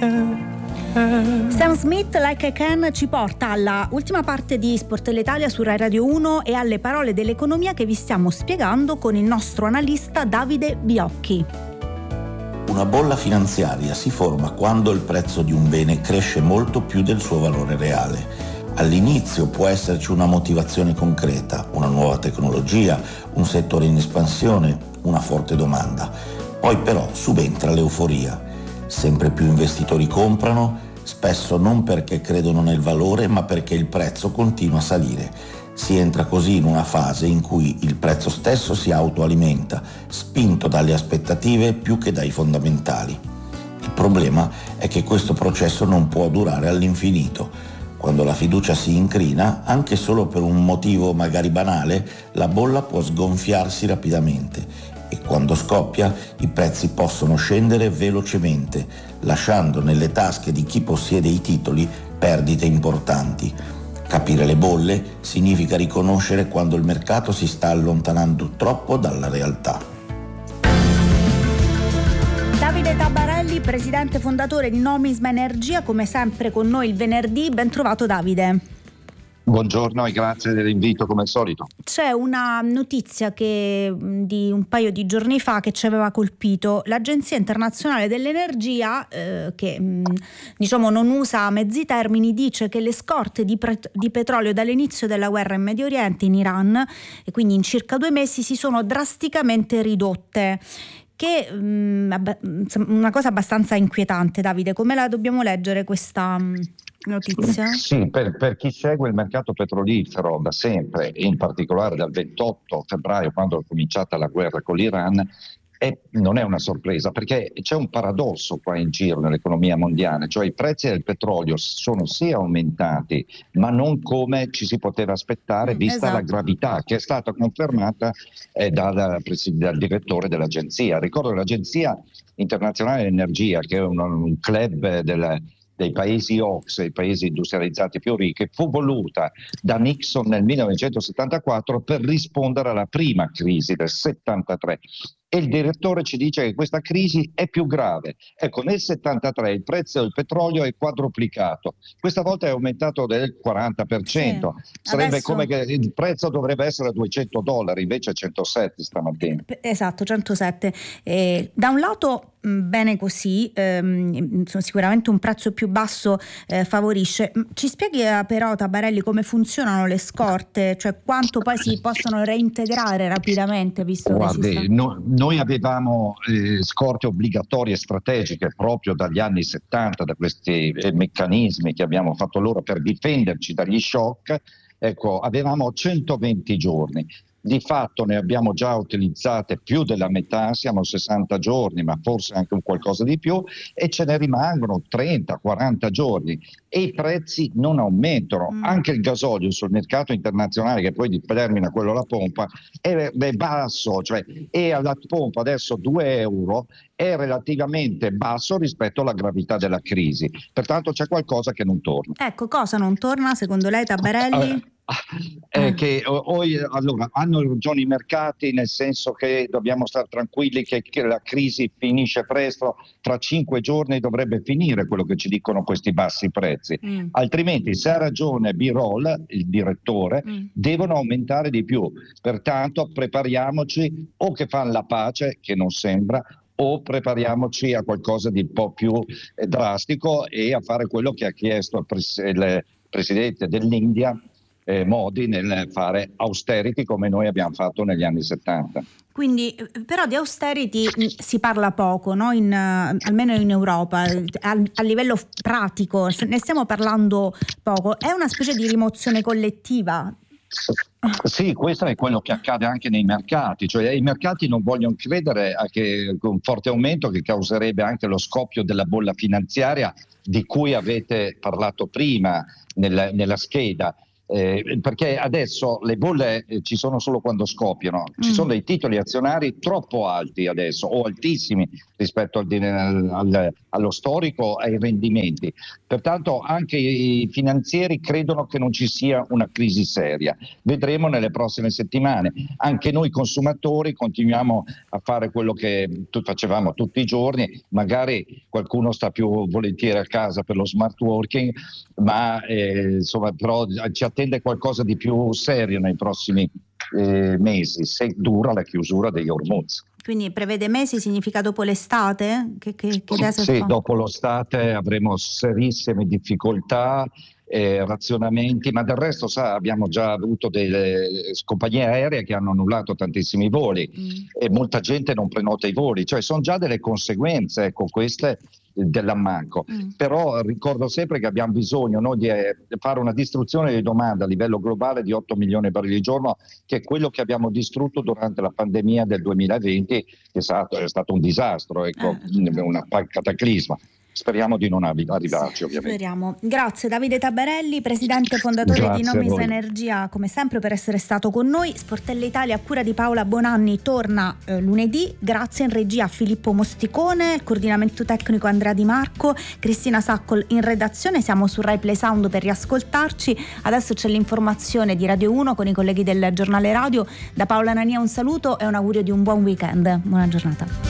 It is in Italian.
Sam Smith, Like I Can, ci porta alla ultima parte di Sportello Italia su Rai Radio 1 e alle parole dell'economia che vi stiamo spiegando con il nostro analista Davide Biocchi. Una bolla finanziaria si forma quando il prezzo di un bene cresce molto più del suo valore reale. All'inizio può esserci una motivazione concreta, una nuova tecnologia, un settore in espansione, una forte domanda. Poi però subentra l'euforia. Sempre più investitori comprano, spesso non perché credono nel valore, ma perché il prezzo continua a salire. Si entra così in una fase in cui il prezzo stesso si autoalimenta, spinto dalle aspettative più che dai fondamentali. Il problema è che questo processo non può durare all'infinito. Quando la fiducia si incrina, anche solo per un motivo magari banale, la bolla può sgonfiarsi rapidamente e quando scoppia i prezzi possono scendere velocemente, lasciando nelle tasche di chi possiede i titoli perdite importanti. Capire le bolle significa riconoscere quando il mercato si sta allontanando troppo dalla realtà. Davide Tabarelli, presidente fondatore di Nomisma Energia, come sempre con noi il venerdì. Ben trovato Davide. Buongiorno e grazie dell'invito come al solito. C'è una notizia di un paio di giorni fa che ci aveva colpito. L'Agenzia Internazionale dell'Energia, che diciamo non usa mezzi termini, dice che le scorte di petrolio dall'inizio della guerra in Medio Oriente, in Iran, e quindi in circa 2 mesi, si sono drasticamente ridotte. Che una cosa abbastanza inquietante. Davide, come la dobbiamo leggere questa notizia? Sì, per chi segue il mercato petrolifero da sempre, e in particolare dal 28 febbraio, quando è cominciata la guerra con l'Iran, non è una sorpresa, perché c'è un paradosso qua in giro nell'economia mondiale, cioè i prezzi del petrolio sono sì aumentati, ma non come ci si poteva aspettare, vista la gravità che è stata confermata dal direttore dell'agenzia. Ricordo che l'Agenzia Internazionale dell'Energia, che è un club dei paesi OCSE, i paesi industrializzati più ricchi, fu voluta da Nixon nel 1974 per rispondere alla prima crisi del 73. E il direttore ci dice che questa crisi è più grave. Ecco, nel 73 il prezzo del petrolio è quadruplicato, questa volta è aumentato del 40%. Sì, sarebbe adesso, come che il prezzo dovrebbe essere $200, invece 107 stamattina. Esatto, 107. Da un lato bene così, sicuramente un prezzo più basso favorisce. Ci spieghi però Tabarelli come funzionano le scorte, cioè quanto poi si possono reintegrare rapidamente, visto che noi avevamo scorte obbligatorie strategiche proprio dagli anni 70, da questi meccanismi che abbiamo fatto loro per difenderci dagli shock. Ecco, avevamo 120 giorni. Di fatto ne abbiamo già utilizzate più della metà, siamo a 60 giorni, ma forse anche un qualcosa di più, e ce ne rimangono 30-40 giorni e i prezzi non aumentano. Anche il gasolio sul mercato internazionale, che poi determina quello alla pompa, è basso, cioè è alla pompa adesso €2, è relativamente basso rispetto alla gravità della crisi. Pertanto c'è qualcosa che non torna. Ecco, cosa non torna secondo lei, Tabarelli? Che allora hanno ragione i mercati, nel senso che dobbiamo stare tranquilli che la crisi finisce presto, tra 5 giorni dovrebbe finire, quello che ci dicono questi bassi prezzi. Altrimenti, se ha ragione Birol, il direttore, devono aumentare di più. Pertanto prepariamoci o che fanno la pace, che non sembra, o prepariamoci a qualcosa di un po' più drastico e a fare quello che ha chiesto il presidente dell'India, Modi, nel fare austerity come noi abbiamo fatto negli anni 70. Quindi però di austerity si parla poco, no? Almeno in Europa, a livello pratico ne stiamo parlando poco. È una specie di rimozione collettiva? Sì, questo è quello che accade anche nei mercati, cioè i mercati non vogliono credere a che un forte aumento che causerebbe anche lo scoppio della bolla finanziaria di cui avete parlato prima nella scheda. perché adesso le bolle ci sono solo quando scoppiano, ci sono dei titoli azionari troppo alti adesso o altissimi rispetto allo storico e ai rendimenti, pertanto anche i finanzieri credono che non ci sia una crisi seria. Vedremo nelle prossime settimane. Anche noi consumatori continuiamo a fare quello che facevamo tutti i giorni, magari qualcuno sta più volentieri a casa per lo smart working, ma insomma, però ci attende qualcosa di più serio nei prossimi mesi, se dura la chiusura degli Hormuz. Quindi prevede mesi, significa dopo l'estate? Sì, dopo l'estate avremo serissime difficoltà, razionamenti, ma del resto abbiamo già avuto delle compagnie aeree che hanno annullato tantissimi voli e molta gente non prenota i voli, cioè sono già delle conseguenze, ecco, queste dell'ammanco. Però ricordo sempre che abbiamo bisogno di fare una distruzione di domanda a livello globale di 8 milioni di barili al giorno, che è quello che abbiamo distrutto durante la pandemia del 2020, che è stato un disastro, ecco, un cataclisma. Speriamo di non arrivarci, ovviamente. Speriamo. Grazie Davide Tabarelli, presidente fondatore di Nomis Energia, come sempre, per essere stato con noi. Sportella Italia a cura di Paola Bonanni torna lunedì. Grazie in regia a Filippo Mosticone, il coordinamento tecnico Andrea Di Marco, Cristina Saccol in redazione. Siamo su Rai Play Sound per riascoltarci. Adesso c'è l'informazione di Radio 1 con i colleghi del giornale radio. Da Paola Nania un saluto e un augurio di un buon weekend. Buona giornata.